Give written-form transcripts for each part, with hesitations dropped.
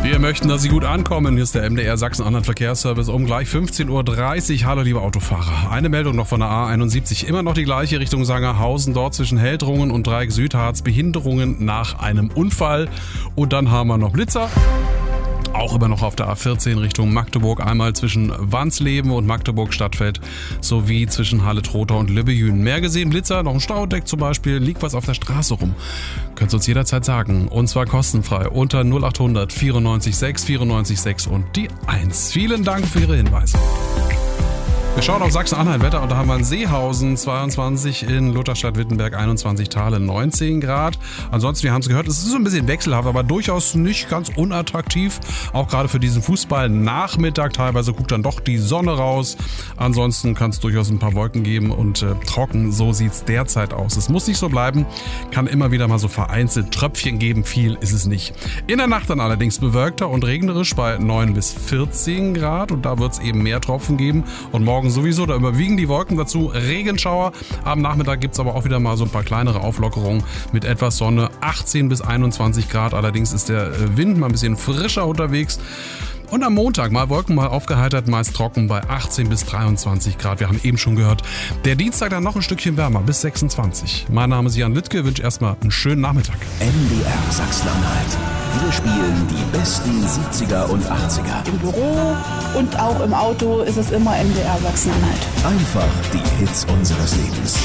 Wir möchten, dass Sie gut ankommen. Hier ist der MDR Sachsen-Anhalt Verkehrsservice um gleich 15.30 Uhr. Hallo, liebe Autofahrer. Eine Meldung noch von der A71. Immer noch die gleiche Richtung Sangerhausen. Dort zwischen Heldrungen und Dreieck Südharz. Behinderungen nach einem Unfall. Und dann haben wir noch Blitzer. Auch immer noch auf der A14 Richtung Magdeburg, einmal zwischen Wansleben und Magdeburg Stadtfeld sowie zwischen Halle-Trotha und Lübbejün. Mehr gesehen, Blitzer, noch ein Staudeck zum Beispiel, liegt was auf der Straße rum. Könnt ihr uns jederzeit sagen, und zwar kostenfrei unter 0800 94 6 94 6 und die 1. Vielen Dank für Ihre Hinweise. Wir schauen auf Sachsen-Anhalt Wetter und da haben wir in Seehausen 22, in Lutherstadt-Wittenberg 21, Thale 19 Grad. Ansonsten, wir haben es gehört, es ist so ein bisschen wechselhaft, aber durchaus nicht ganz unattraktiv. Auch gerade für diesen Fußball-Nachmittag teilweise guckt dann doch die Sonne raus. Ansonsten kann es durchaus ein paar Wolken geben und trocken, so sieht es derzeit aus. Es muss nicht so bleiben, kann immer wieder mal so vereinzelt Tröpfchen geben, viel ist es nicht. In der Nacht dann allerdings bewölkter und regnerisch bei 9 bis 14 Grad und da wird es eben mehr Tropfen geben und morgen sowieso, da überwiegen die Wolken, dazu Regenschauer. Am Nachmittag gibt es aber auch wieder mal so ein paar kleinere Auflockerungen mit etwas Sonne, 18 bis 21 Grad. Allerdings ist der Wind mal ein bisschen frischer unterwegs. Und am Montag mal Wolken, mal aufgeheitert, meist trocken bei 18 bis 23 Grad. Wir haben eben schon gehört, der Dienstag dann noch ein Stückchen wärmer, bis 26. Mein Name ist Jan Littke, wünsche erstmal einen schönen Nachmittag. MDR Sachsen-Anhalt. Wir spielen die besten 70er und 80er. Im Büro und auch im Auto ist es immer MDR Sachsen-Anhalt. Einfach die Hits unseres Lebens.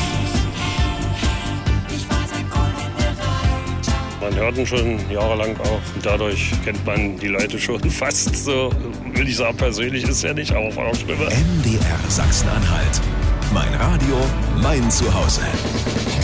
Man hört ihn schon jahrelang auch und dadurch kennt man die Leute schon fast so, will ich sagen, persönlich ist er nicht, aber von der Stimme. MDR Sachsen-Anhalt. Mein Radio, mein Zuhause.